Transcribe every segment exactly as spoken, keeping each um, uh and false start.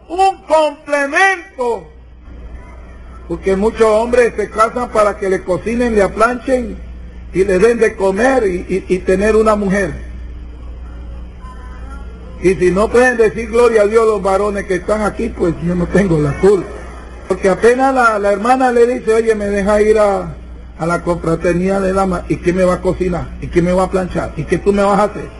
un complemento. Porque muchos hombres se casan para que le cocinen, le aplanchen y le den de comer y, y, y tener una mujer. Y si no pueden decir gloria a Dios los varones que están aquí, pues yo no tengo la culpa. Porque apenas la, la hermana le dice, oye, me deja ir a, a la confraternidad de damas, ¿y quién me va a cocinar? ¿Y quién me va a planchar? ¿Y qué tú me vas a hacer?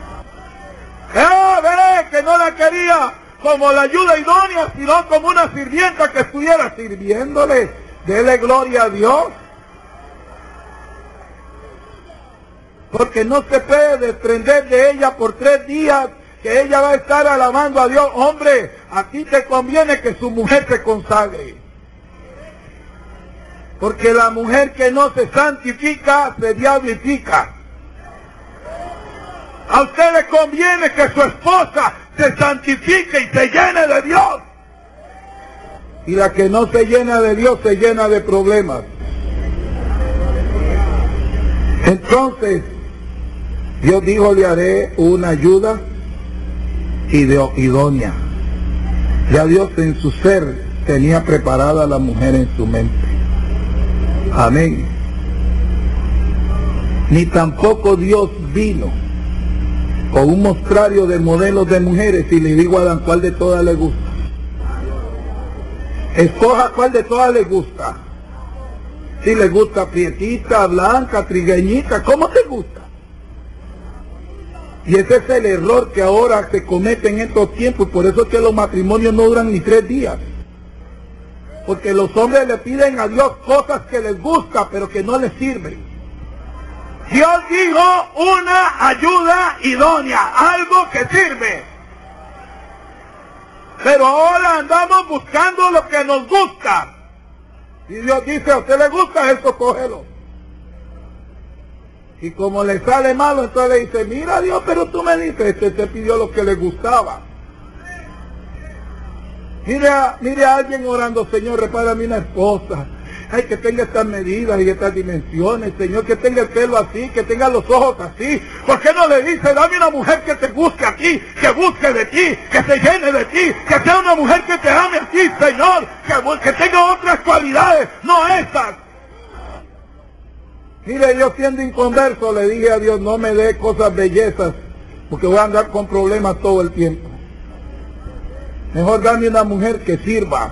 ¡Eh, veré que no la quería como la ayuda idónea, sino como una sirvienta que estuviera sirviéndole! Dele gloria a Dios. Porque no se puede desprender de ella por tres días, que ella va a estar alabando a Dios. Hombre, a ti te conviene que su mujer se consagre. Porque la mujer que no se santifica, se diablifica. A usted le conviene que su esposa se santifique y se llene de Dios. Y la que no se llena de Dios se llena de problemas. Entonces, Dios dijo, le haré una ayuda idónea. Ya Dios en su ser tenía preparada a la mujer en su mente. Amén. Ni tampoco Dios vino con un mostrario de modelos de mujeres y le digo a Dan cuál de todas le gusta. Escoja cuál de todas le gusta. Si le gusta prietita, blanca, trigueñita, ¿cómo te gusta? Y ese es el error que ahora se comete en estos tiempos, por eso es que los matrimonios no duran ni tres días. Porque los hombres le piden a Dios cosas que les gusta, pero que no les sirven. Dios dijo una ayuda idónea, algo que sirve. Pero ahora andamos buscando lo que nos gusta. Y Dios dice, a usted le gusta eso, cógelo. Y como le sale malo, entonces le dice, mira Dios, pero tú me dices, este te pidió lo que le gustaba. Mire a, mire a alguien orando, Señor, repárame una esposa. Ay, que tenga estas medidas y estas dimensiones, Señor, que tenga el pelo así, que tenga los ojos así. ¿Por qué no le dice, dame una mujer que te busque a ti, que busque de ti, que se llene de ti, que sea una mujer que te ame a ti, Señor, que, que tenga otras cualidades, no estas? Mire, yo siendo inconverso le dije a Dios, no me dé cosas bellezas, porque voy a andar con problemas todo el tiempo. Mejor dame una mujer que sirva.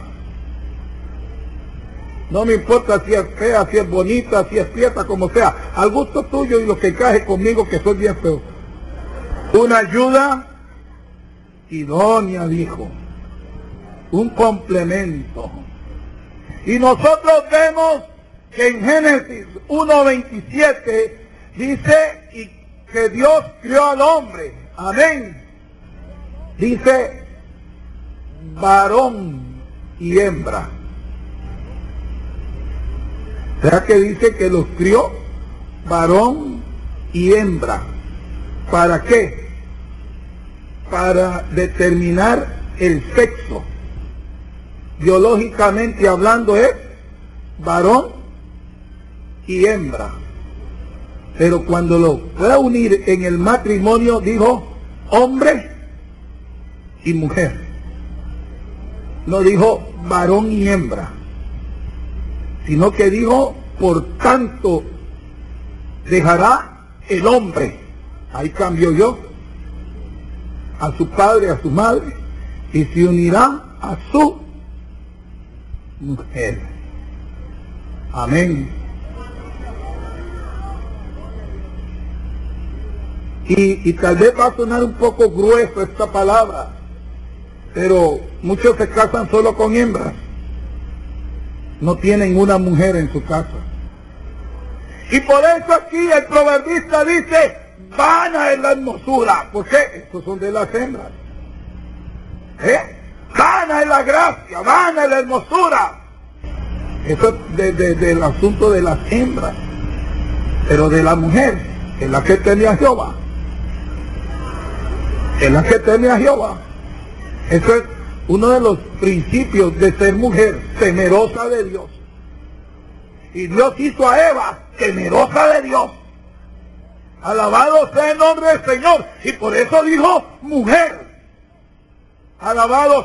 No me importa si es fea, si es bonita, si es prieta, como sea. Al gusto tuyo y lo que encaje conmigo, que soy bien feo. Una ayuda idónea, dijo. Un complemento. Y nosotros vemos que en Génesis uno veintisiete dice y que Dios crió al hombre. Amén. Dice varón y hembra. O sea que dice que los crió varón y hembra. ¿Para qué? Para determinar el sexo. Biológicamente hablando es varón y hembra. Pero cuando lo fue a unir en el matrimonio dijo hombre y mujer. No dijo varón y hembra, sino que dijo, por tanto, dejará el hombre, ahí cambio yo, a su padre, a su madre, y se unirá a su mujer. Amén. Y, y tal vez va a sonar un poco grueso esta palabra, pero muchos se casan solo con hembras. No tienen una mujer en su casa. Y por eso aquí el proverbista dice, vana es la hermosura. ¿Por qué? Estos son de las hembras. ¿Eh? Vana es la gracia, vana es la hermosura. Eso es de, de, del asunto de las hembras. Pero de la mujer, es la que tenía Jehová. Es la que tenía Jehová. Eso es uno de los principios de ser mujer, temerosa de Dios. Y Dios hizo a Eva temerosa de Dios. Alabado sea el nombre del Señor. Y por eso dijo mujer. Alabado